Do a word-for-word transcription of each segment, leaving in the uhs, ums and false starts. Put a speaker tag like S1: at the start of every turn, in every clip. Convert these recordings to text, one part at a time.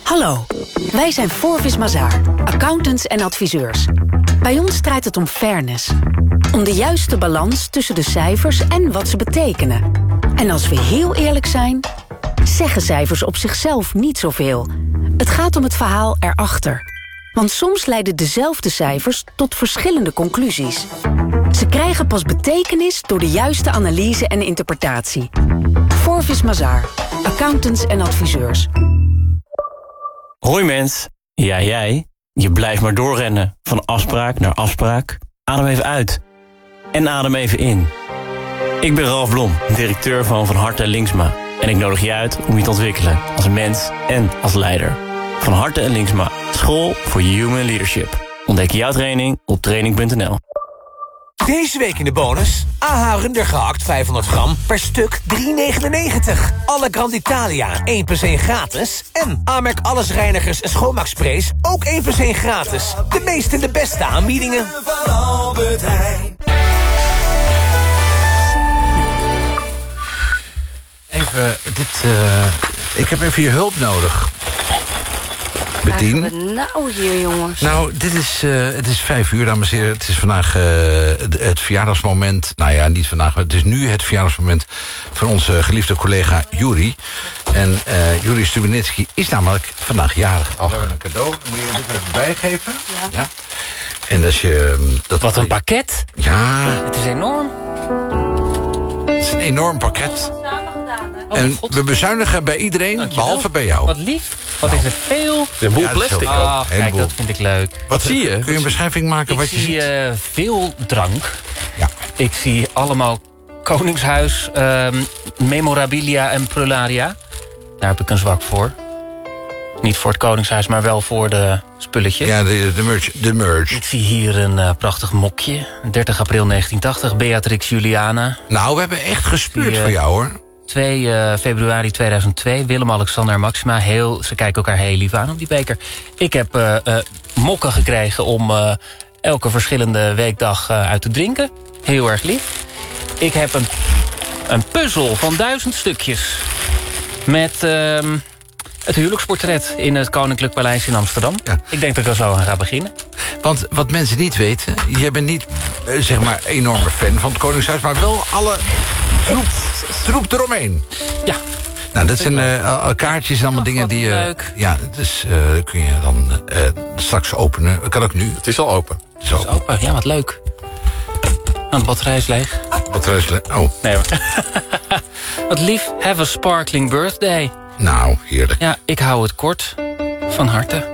S1: Hallo, wij zijn Forvis Mazars, accountants en adviseurs. Bij ons draait het om fairness. Om de juiste balans tussen de cijfers en wat ze betekenen. En als we heel eerlijk zijn, zeggen cijfers op zichzelf niet zoveel. Het gaat om het verhaal erachter. Want soms leiden dezelfde cijfers tot verschillende conclusies. Ze krijgen pas betekenis door de juiste analyse en interpretatie. Forvis Mazars, accountants en adviseurs.
S2: Hoi mens, ja jij, je blijft maar doorrennen. Van afspraak naar afspraak. Adem even uit. En adem even in. Ik ben Ralf Blom, directeur van Van Harte en Linksma. En ik nodig je uit om je te ontwikkelen als mens en als leider. Van Harte en Linksma, school voor human leadership. Ontdek jouw training op training punt n l.
S3: Deze week in de bonus. A H runder gehakt vijfhonderd gram per stuk drie negenennegentig. Alle Grand Italia één plus één gratis. En Amerk allesreinigers en schoonmaaksprays ook één plus één gratis. De meeste en de beste aanbiedingen.
S4: Even, dit, uh, ik heb even je hulp nodig. Bedien.
S5: Wat hebben we nou hier, jongens?
S4: Nou, dit is, uh, het is vijf uur, dames en heren. Het is vandaag uh, het verjaardagsmoment. Nou ja, niet vandaag, maar het is nu het verjaardagsmoment van onze geliefde collega Juri. En uh, Juri Stubenitski is namelijk vandaag jarig. Oh. We hebben een cadeau. Moet je dit even bijgeven? Ja. ja. En als je... Dat
S2: Wat een pakket.
S4: Ja.
S2: Het is enorm.
S4: Het is een enorm pakket.
S2: Oh,
S4: en
S2: God.
S4: we bezuinigen bij iedereen,
S2: Dankjewel.
S4: behalve bij jou.
S2: Wat lief. Wat is het veel.
S6: Een boel
S4: Ja, dat is
S6: plastic
S4: heel-
S6: ook.
S2: Ah, kijk,
S4: heleboel.
S2: dat vind ik leuk.
S4: Wat
S6: zie je?
S4: Kun je een beschrijving maken
S2: Ik
S4: wat je
S2: zie
S4: ziet?
S2: uh, veel drank.
S4: Ja.
S2: Ik zie allemaal Koningshuis, um, memorabilia en prularia. Daar heb ik een zwak voor. Niet voor het Koningshuis, maar wel voor de spulletjes.
S4: Ja, de, de merch. De merch.
S2: Ik zie hier een uh, prachtig mokje. dertig april negentien tachtig, Beatrix Juliana.
S4: Nou, we hebben echt gespeurd
S2: Die, uh,
S4: voor jou, hoor.
S2: twee februari tweeduizend twee, Willem-Alexander en Maxima. Heel, ze kijken elkaar heel lief aan op die beker. Ik heb uh, uh, mokken gekregen om uh, elke verschillende weekdag uh, uit te drinken. Heel erg lief. Ik heb een, een puzzel van duizend stukjes. Met uh, het huwelijksportret in het Koninklijk Paleis in Amsterdam.
S4: Ja.
S2: Ik denk dat ik er zo aan ga beginnen.
S4: Want wat mensen niet weten... jij bent niet, eh, zeg maar, enorme fan van het Koningshuis... maar wel alle troep, troep eromheen.
S2: Ja.
S4: Nou, dat zijn uh, kaartjes en allemaal
S2: Oh,
S4: dingen
S2: wat
S4: die... Uh,
S2: leuk.
S4: ja, dus uh, kun je dan uh, straks openen. Dat kan ook nu.
S6: Het is al open.
S4: Zo.
S2: Dus open. Ja, wat leuk. Nou, de batterij is leeg.
S4: Wat er is... Oh,
S2: Nee hoor. Wat lief. Have a sparkling birthday.
S4: nou, heerlijk.
S2: Ja, ik hou het kort. Van harte.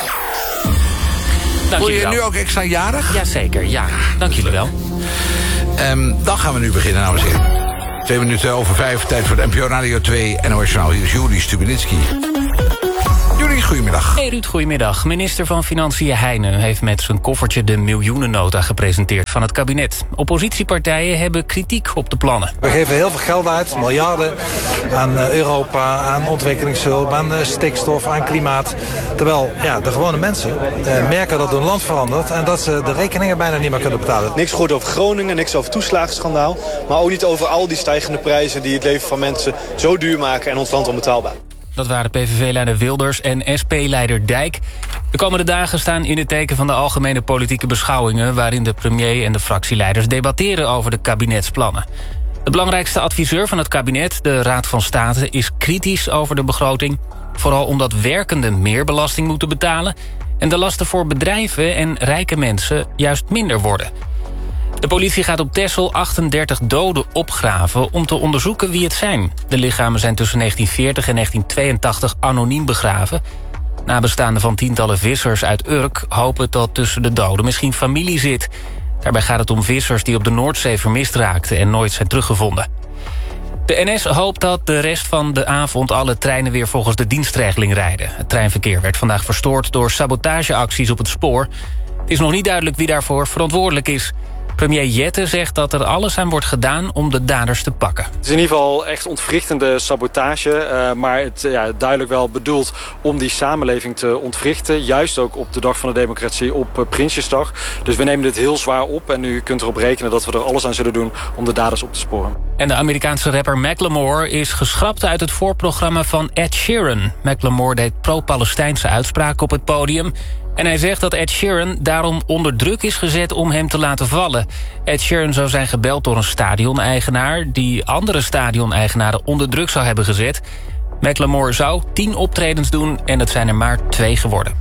S2: Dank
S4: Voel je
S2: jullie
S4: je
S2: wel.
S4: nu ook extra jarig?
S2: Jazeker, ja. Dank jullie wel.
S4: Um, dan gaan we nu beginnen, dames en heren. Twee minuten over vijf, tijd voor de N P O Radio twee N O S Journaal. Hier is Juri Stubenitski. Juri, goedemiddag.
S2: Hey Ruud, goedemiddag. Minister van Financiën Heijnen heeft met zijn koffertje de miljoenennota gepresenteerd van het kabinet. Oppositiepartijen hebben kritiek op de plannen.
S7: We geven heel veel geld uit, miljarden, aan Europa, aan ontwikkelingshulp, aan stikstof, aan klimaat. Terwijl ja, de gewone mensen eh, merken dat hun land verandert en dat ze de rekeningen bijna niet meer kunnen betalen.
S8: Niks gehoord over Groningen, niks over toeslagenschandaal. Maar ook niet over al die stijgende prijzen die het leven van mensen zo duur maken en ons land onbetaalbaar.
S2: Dat waren P V V-leider Wilders en S P-leider Dijk. De komende dagen staan in het teken van de algemene politieke beschouwingen... waarin de premier en de fractieleiders debatteren over de kabinetsplannen. De belangrijkste adviseur van het kabinet, de Raad van State... is kritisch over de begroting. Vooral omdat werkenden meer belasting moeten betalen... en de lasten voor bedrijven en rijke mensen juist minder worden. De politie gaat op Texel achtendertig doden opgraven om te onderzoeken wie het zijn. De lichamen zijn tussen negentien veertig en negentien tweeëntachtig anoniem begraven. Nabestaanden van tientallen vissers uit Urk hopen dat tussen de doden misschien familie zit. Daarbij gaat het om vissers die op de Noordzee vermist raakten en nooit zijn teruggevonden. De N S hoopt dat de rest van de avond alle treinen weer volgens de dienstregeling rijden. Het treinverkeer werd vandaag verstoord door sabotageacties op het spoor. Het is nog niet duidelijk wie daarvoor verantwoordelijk is. Premier Jette zegt dat er alles aan wordt gedaan om de daders te pakken.
S9: Het is in ieder geval echt ontwrichtende sabotage. Uh, maar het uh, ja, duidelijk wel bedoeld om die samenleving te ontwrichten. Juist ook op de dag van de democratie op uh, Prinsjesdag. Dus we nemen dit heel zwaar op. En u kunt erop rekenen dat we er alles aan zullen doen om de daders op te sporen.
S2: En de Amerikaanse rapper Macklemore is geschrapt uit het voorprogramma van Ed Sheeran. Macklemore deed pro-Palestijnse uitspraken op het podium. En hij zegt dat Ed Sheeran daarom onder druk is gezet om hem te laten vallen. Ed Sheeran zou zijn gebeld door een stadioneigenaar die andere stadioneigenaren onder druk zou hebben gezet. Macklemore zou tien optredens doen en het zijn er maar twee geworden.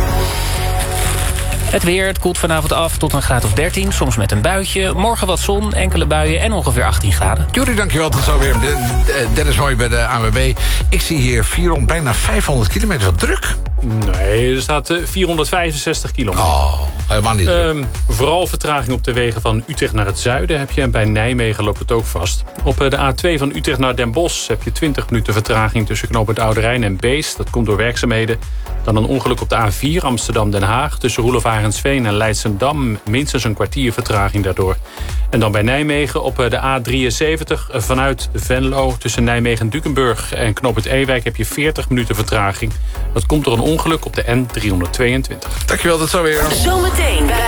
S2: Het weer, het koelt vanavond af tot een graad of dertien, soms met een buitje. Morgen wat zon, enkele buien en ongeveer achttien graden.
S4: Juri, dankjewel. Tot zo weer. Dennis Mooi bij de A N W B. Ik zie hier vierhonderd, bijna vijfhonderd kilometer. Wat druk.
S5: Nee, er staat uh, vierhonderdvijfenzestig kilometer.
S4: Oh, helemaal niet druk.
S5: Uh, vooral vertraging op de wegen van Utrecht naar het zuiden heb je. En bij Nijmegen loopt het ook vast. Op uh, de A twee van Utrecht naar Den Bosch heb je twintig minuten vertraging tussen knooppunt Oude Rijn en Beest. Dat komt door werkzaamheden. Dan een ongeluk op de A vier Amsterdam-Den Haag. Tussen Roelof Arendsveen en Leidsendam. Minstens een kwartier vertraging daardoor. En dan bij Nijmegen op uh, de A drieënzeventig uh, vanuit Venlo. Tussen Nijmegen en Dukenburg en knooppunt Ewijk heb je veertig minuten vertraging. Dat komt door een ongeluk op de N driehonderdtweeëntwintig.
S4: Dankjewel, tot zo weer.
S1: Zometeen bij